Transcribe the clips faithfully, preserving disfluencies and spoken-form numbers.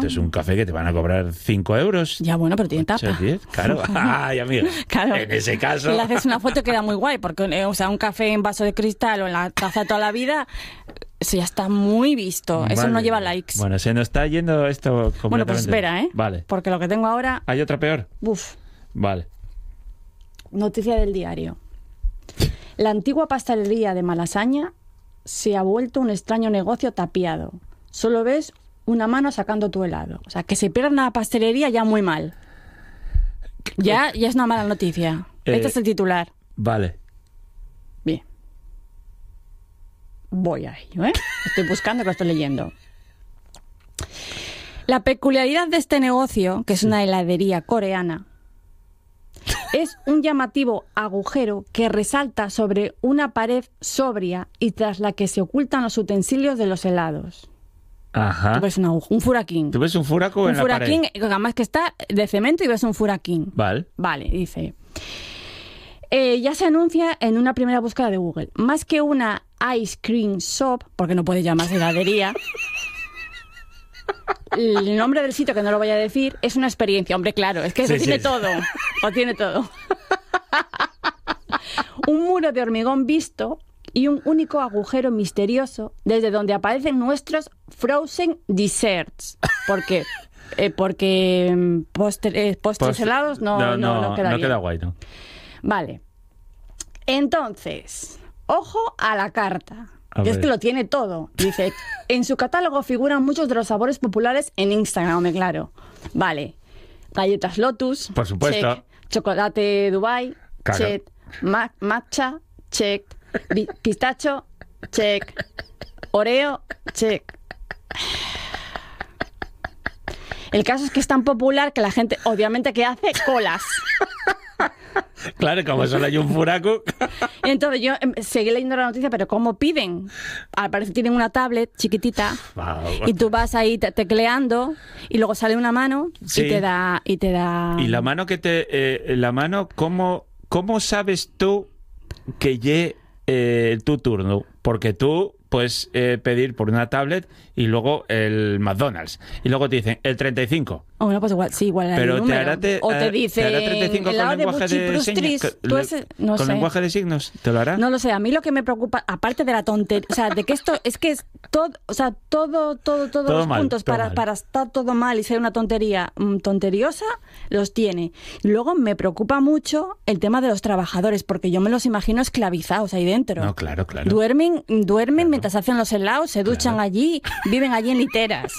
Entonces un café que te van a cobrar cinco euros. Ya, bueno, pero tiene tapa. diez, claro. Ay, amigo. Claro. En ese caso... Y le haces una foto que queda muy guay, porque eh, o sea, un café en vaso de cristal o en la taza toda la vida, eso ya está muy visto. Eso Vale. no lleva likes. Bueno, se nos está yendo esto completamente. Bueno, pues espera, ¿eh? Vale. Porque lo que tengo ahora... ¿Hay otra peor? Uf, Vale. noticia del diario. La antigua pastelería de Malasaña se ha vuelto un extraño negocio tapiado. Solo ves una mano sacando tu helado. O sea, que se pierda una pastelería ya muy mal. Ya, ya es una mala noticia. Eh, Este es el titular. Vale. Bien. Voy a ello, ¿eh? Estoy buscando que lo estoy leyendo. La peculiaridad de este negocio, que es una heladería coreana, es un llamativo agujero que resalta sobre una pared sobria y tras la que se ocultan los utensilios de los helados. Ajá. Tú ves un, aguj- un furaquín. ¿Tú ves un furaco Un en la furaquín, pared? además que está de cemento y ves un furaquín. Vale. Vale, dice. Eh, ya se anuncia en una primera búsqueda de Google. Más que una ice cream shop, porque no puede llamarse heladería, el nombre del sitio, que no lo voy a decir, es una experiencia. Hombre, claro, es que eso Sí, tiene sí. todo. Lo tiene todo. Un muro de hormigón visto y un único agujero misterioso desde donde aparecen nuestros frozen desserts. ¿Por qué? Eh, porque mm, postre- eh, postres Post- helados no, no, no, no, queda no bien. queda guay, ¿no? Vale. Entonces, ojo a la carta. A Que es ver. que lo tiene todo. Dice, en su catálogo figuran muchos de los sabores populares en Instagram, hombre, claro. Vale. Galletas Lotus. Por supuesto. Check. Chocolate Dubai. Claro. Check. Ma- matcha. Check. Bi- pistacho. Check. Oreo. Check. El caso es que es tan popular que la gente, obviamente, que hace colas. Claro, como solo hay un furaco. Y entonces yo em, seguí leyendo la noticia, pero ¿cómo piden? Al parecer tienen una tablet chiquitita Wow. y tú vas ahí te- tecleando y luego sale una mano Sí. y te da y te da Y la mano que te... eh, la mano, ¿cómo, ¿cómo sabes tú que llegue eh, tu turno? Porque tú puedes eh, pedir por una tablet y luego el McDonald's. Y luego te dicen el treinta y cinco. Oh, bueno, pues igual, sí, igual era Pero el te número. hará, te, o te eh, dice te hará treinta y cinco con helado de lenguaje de buchiprustris. señas. Tú ese- no con sé. lenguaje de signos, ¿te lo hará? No lo sé, a mí lo que me preocupa, aparte de la tontería, o sea, de que esto es que es todo, o sea, todo, todo, todos Todo los mal, puntos todo para, mal. para estar todo mal y ser una tontería mm, tonteriosa, los tiene. Y luego me preocupa mucho el tema de los trabajadores, porque yo me los imagino esclavizados ahí dentro. No, claro, claro. Duermen, duermen Claro. mientras hacen los helados, se duchan Claro. allí, viven allí en literas.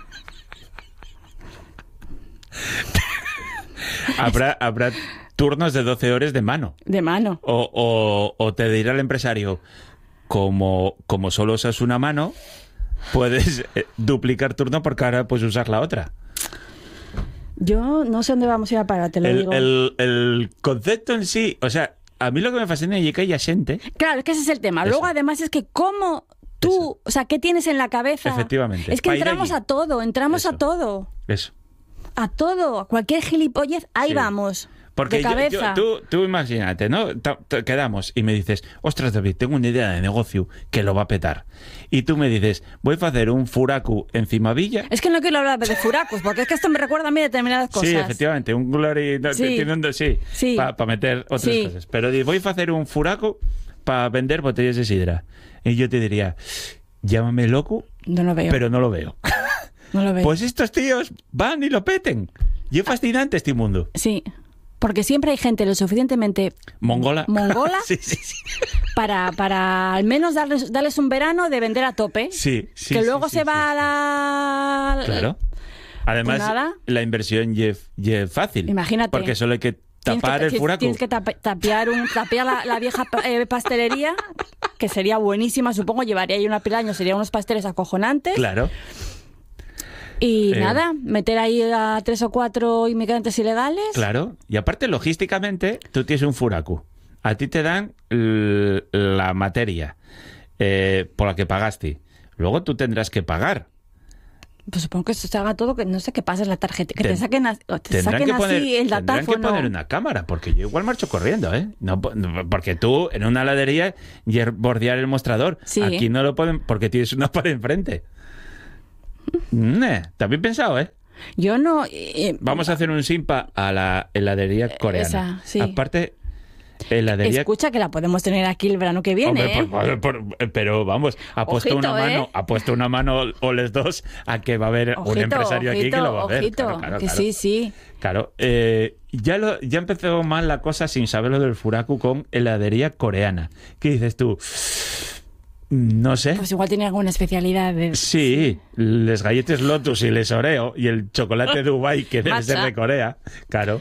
Habrá, habrá turnos de doce horas de mano. De mano. O, o, o te dirá el empresario, como, como solo usas una mano, puedes eh, duplicar turno porque ahora puedes usar la otra. Yo no sé dónde vamos a ir a parar, te lo El, digo. el, el concepto en sí, o sea, a mí lo que me fascina es que haya gente, Claro, es que ese es el tema. Eso. Luego, además, es que cómo tú, Eso. o sea, ¿qué tienes en la cabeza? Efectivamente. Es que Pa' ir entramos allí. a todo, entramos a Eso. todo. eso. A todo, a cualquier gilipollez, ahí Sí. vamos. Porque de yo- cabeza. yo- tú, tú imagínate, ¿no? Ta- ta- Quedamos y me dices, ostras, David, tengo una idea de negocio que lo va a petar. Y tú me dices, voy a hacer un furaku encima Villa. Es que no quiero hablar de furacos, porque es que esto me recuerda a mí determinadas cosas. Sí, efectivamente, un glory, no, Sí. tiene un- sí, Sí. para meter otras Sí. cosas. Pero di, voy a hacer un furaco para vender botellas de sidra. Y yo te diría, llámame loco, No lo veo. pero no lo veo. no lo veo. Pues estos tíos van y lo peten. Y es fascinante este mundo. Sí. Porque siempre hay gente lo suficientemente Mongola. mongola sí, sí, sí. para, para al menos darles, darles un verano de vender a tope. Sí, sí, que sí, luego sí, se sí, va sí. a la... Claro. Además, Pues nada. la inversión ya es- ya es fácil. Imagínate. Porque solo hay que Tienes tapar que, el tienes- furaco. Tienes que tapa- tapiar, un, tapiar la, la vieja pa- eh, pastelería, que sería buenísima, supongo. Llevaría ahí una pila de años, serían unos pasteles acojonantes. Claro. Y Eh. nada, meter ahí a tres o cuatro inmigrantes ilegales. Claro. Y aparte, logísticamente, tú tienes un furaku. A ti te dan l- la materia eh, por la que pagaste. Luego tú tendrás que pagar. Pues supongo que eso se haga todo, que no sé qué pasa en la tarjeta, que te Ten- saquen, a- te Tendrán saquen que así poner, el tendrán que datáfono. poner una cámara, porque yo igual marcho corriendo, ¿eh? No, po- no, porque tú, en una heladería, y er- bordear el mostrador. Sí. Aquí no lo pueden, porque tienes una pared enfrente. Mm, eh, también pensado, ¿eh? Yo no... eh, Vamos a hacer un simpa a la heladería coreana. Esa, sí. Aparte, heladería... Escucha que la podemos tener aquí el verano que viene, Hombre, ¿eh? por- por- por- pero vamos, ha puesto Ojito, una mano, ¿eh? ha puesto una mano o les dos a que va a haber un Ojito, empresario aquí que lo va a ver. ojito, Claro, claro, que claro. sí, sí. Claro, eh, ya, lo, ya empezó mal la cosa sin saber lo del furaku con heladería coreana. ¿Qué dices tú? No sé. Pues igual tiene alguna especialidad. De... Sí, les galletes Lotus y les Oreo y el chocolate Dubai que debe ser Matcha. de Corea. Claro.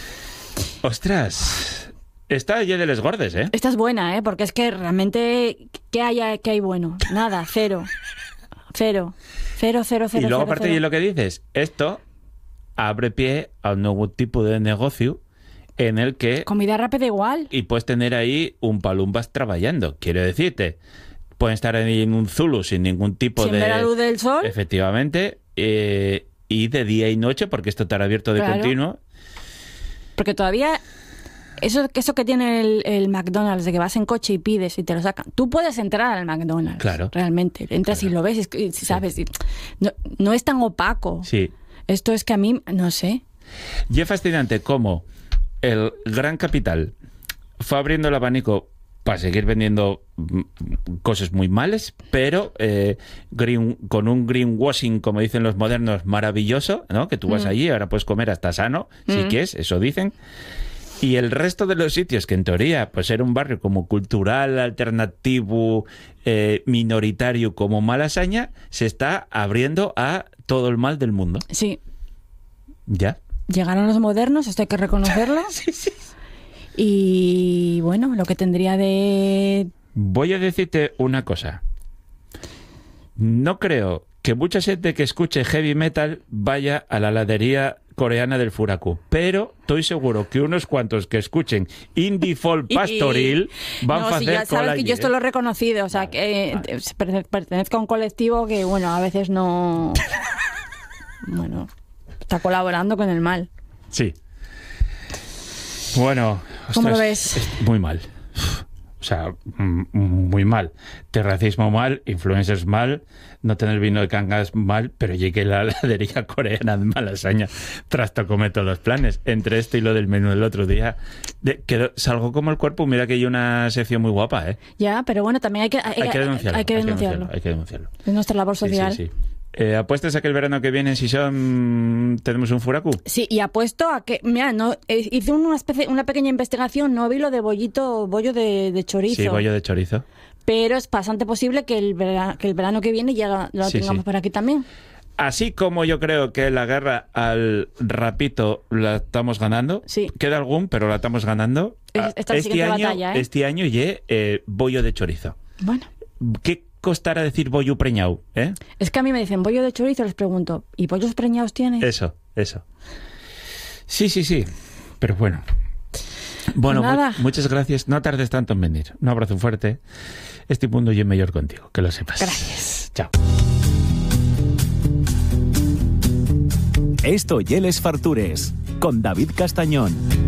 Ostras, está ya de les gordes, ¿eh? Esta es buena, ¿eh? Porque es que realmente, ¿qué hay, qué hay bueno? Nada, cero. Cero. Cero, cero, cero. Y luego, cero, aparte cero. de lo que dices, esto abre pie a un nuevo tipo de negocio en el que... Comida rápida igual. Y puedes tener ahí un palumbas trabajando. Quiero decirte, pueden estar ahí en un Zulu sin ningún tipo Sin de... ver la luz del sol. Efectivamente. eh, y de día y noche, porque esto estará abierto de Claro. continuo. Porque todavía... Eso, eso que tiene el, el McDonald's, de que vas en coche y pides y te lo sacan. Tú puedes entrar al McDonald's. Claro. Realmente. Entras Claro. y lo ves y, y sabes. y no, no es tan opaco. Sí. Esto es que a mí, no sé. Y es fascinante cómo el gran capital fue abriendo el abanico para seguir vendiendo mm, cosas muy males, pero eh, green, con un greenwashing, como dicen los modernos, maravilloso, ¿no? Que tú vas Mm. allí, ahora puedes comer hasta sano, si Mm. quieres, eso dicen. Y el resto de los sitios, que en teoría pues era un barrio como cultural, alternativo, eh, minoritario como Malasaña, se está abriendo a todo el mal del mundo. Sí. ¿Ya? Llegaron los modernos, esto hay que reconocerlo. Sí, sí. Y bueno, lo que tendría de... Voy a decirte una cosa. No creo que mucha gente que escuche heavy metal vaya a la heladería coreana del furaku, pero estoy seguro que unos cuantos que escuchen indie folk pastoril van no, a si hacer ya sabes cola que allí, yo esto ¿eh? lo he reconocido, o sea, Vale, que vale. eh, pertene- pertenezco a un colectivo que, bueno, a veces no... bueno, está colaborando con el mal. Sí. Bueno, ¿Cómo lo ostras, ves? es muy mal. O sea, mm, muy mal. Terracismo mal, influencers mal, no tener vino de cangas mal, pero llegué a la heladería coreana de Malasaña, trastocome todos los planes. Entre esto y lo del menú del otro día, de, quedó, salgo como el cuerpo. Mira que hay una sección muy guapa, ¿eh? Ya, pero bueno, también hay que, hay, Hay que denunciarlo. hay que denunciarlo. Hay que denunciarlo. Es nuestra labor Sí, social. sí, sí. Eh, ¿Apuestas a que el verano que viene en Sison tenemos un furaku? Sí, y apuesto a que, mira, no, eh, hice una especie, una pequeña investigación, no vi lo de bollito, bollo de, de chorizo, Sí, bollo de chorizo. pero es bastante posible que el verano, que el verano que viene ya lo, lo Sí, tengamos sí. por aquí también. Así como yo creo que la guerra al rapito la estamos ganando, Sí. queda algún, pero la estamos ganando. Es- Ah, esta es la este siguiente año, batalla, ¿eh? este año ye, eh, bollo de chorizo. Bueno, ¿Qué costará decir bollo preñado? ¿Eh? es que a mí me dicen bollo de chorizo, les pregunto, ¿y bollos preñados tienes? Eso, eso. Sí, sí, sí. Pero bueno. Bueno, Pues nada. mu- muchas gracias. No tardes tanto en venir. Un abrazo fuerte. Este mundo y mejor contigo, que lo sepas. Gracias. Chao. Esto y Les Fartures, con David Castañón.